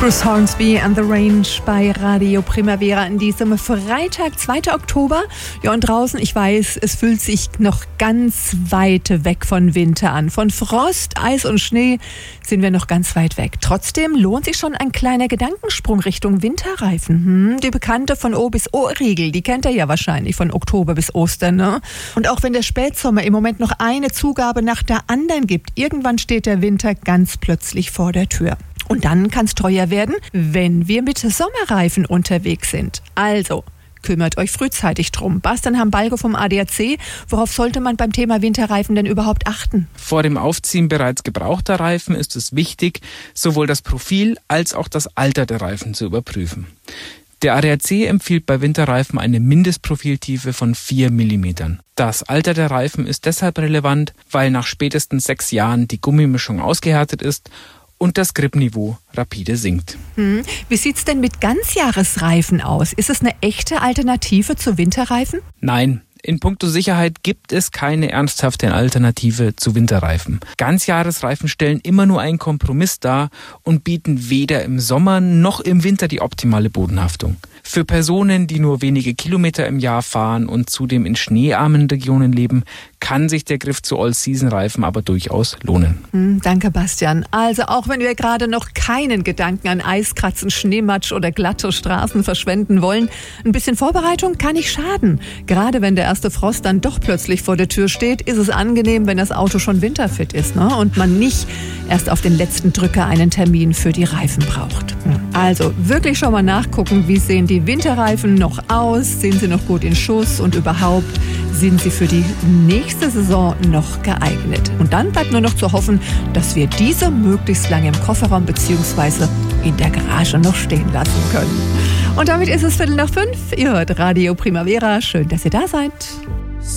Bruce Hornsby and the Range bei Radio Primavera an diesem Freitag, 2. Oktober. Ja, und draußen, ich weiß, es fühlt sich noch ganz weit weg von Winter an. Von Frost, Eis und Schnee sind wir noch ganz weit weg. Trotzdem lohnt sich schon ein kleiner Gedankensprung Richtung Winterreifen. Die bekannte von O bis O-Regel, die kennt ihr ja wahrscheinlich von Oktober bis Ostern, ne? Und auch wenn der Spätsommer im Moment noch eine Zugabe nach der anderen gibt, irgendwann steht der Winter ganz plötzlich vor der Tür. Und dann kann es teuer werden, wenn wir mit Sommerreifen unterwegs sind. Also, kümmert euch frühzeitig drum. Bastian Hambalgo vom ADAC. Worauf sollte man beim Thema Winterreifen denn überhaupt achten? Vor dem Aufziehen bereits gebrauchter Reifen ist es wichtig, sowohl das Profil als auch das Alter der Reifen zu überprüfen. Der ADAC empfiehlt bei Winterreifen eine Mindestprofiltiefe von 4 mm. Das Alter der Reifen ist deshalb relevant, weil nach spätestens 6 Jahren die Gummimischung ausgehärtet ist und das Gripniveau rapide sinkt. Wie sieht's denn mit Ganzjahresreifen aus? Ist es eine echte Alternative zu Winterreifen? Nein. In puncto Sicherheit gibt es keine ernsthafte Alternative zu Winterreifen. Ganzjahresreifen stellen immer nur einen Kompromiss dar und bieten weder im Sommer noch im Winter die optimale Bodenhaftung. Für Personen, die nur wenige Kilometer im Jahr fahren und zudem in schneearmen Regionen leben, kann sich der Griff zu All-Season-Reifen aber durchaus lohnen. Danke, Bastian. Also auch wenn wir gerade noch keinen Gedanken an Eiskratzen, Schneematsch oder glatte Straßen verschwenden wollen, ein bisschen Vorbereitung kann nicht schaden. Gerade wenn der erste Frost dann doch plötzlich vor der Tür steht, ist es angenehm, wenn das Auto schon winterfit ist, ne? Und man nicht erst auf den letzten Drücker einen Termin für die Reifen braucht. Also wirklich schon mal nachgucken, wie sehen die Winterreifen noch aus, sind sie noch gut in Schuss und überhaupt sind sie für die nächste Saison noch geeignet. Und dann bleibt nur noch zu hoffen, dass wir diese möglichst lange im Kofferraum bzw. in der Garage noch stehen lassen können. Und damit ist es 4:45. Ihr hört Radio Primavera. Schön, dass ihr da seid.